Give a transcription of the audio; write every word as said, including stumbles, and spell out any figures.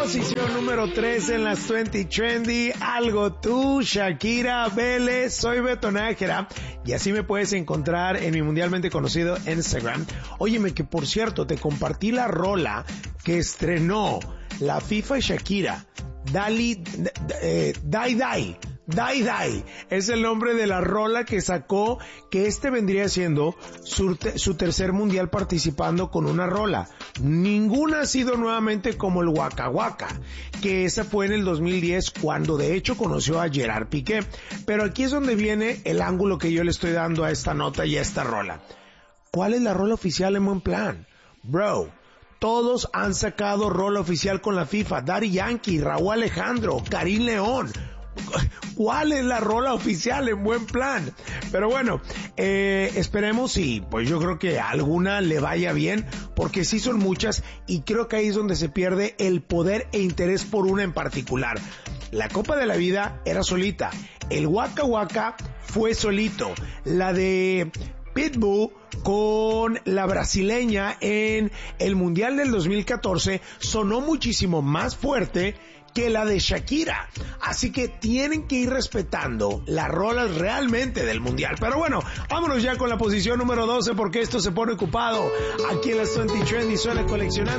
Posición número tres en las veinte Trendy, Algo Tú, Shakira, Vélez. Soy Beto Nájera y así me puedes encontrar en mi mundialmente conocido Instagram. Óyeme, que por cierto, te compartí la rola que estrenó la FIFA y Shakira. Dali, eh, Dai Dai. Dai Dai es el nombre de la rola que sacó, que este vendría siendo su, te, su tercer mundial participando con una rola. Ninguna ha sido nuevamente como el Waka Waka, que esa fue en el dos mil diez cuando de hecho conoció a Gerard Piqué. Pero aquí es donde viene el ángulo que yo le estoy dando a esta nota y a esta rola. ¿Cuál es la rola oficial en Buen Plan? Bro, todos han sacado rola oficial con la FIFA. Daddy Yankee, Raúl Alejandro, Karim León. ¿Cuál es la rola oficial en Buen Plan? Pero bueno, eh, esperemos y pues yo creo que a alguna le vaya bien, porque sí son muchas y creo que ahí es donde se pierde el poder e interés por una en particular. La Copa de la Vida era solita, el Waka Waka fue solito, la de Pitbull con la brasileña en el Mundial del dos mil catorce sonó muchísimo más fuerte que la de Shakira. Así que tienen que ir respetando las rolas realmente del mundial. Pero bueno, vámonos ya con la posición número doce porque esto se pone ocupado. Aquí en las veinte Trendy suena coleccionando.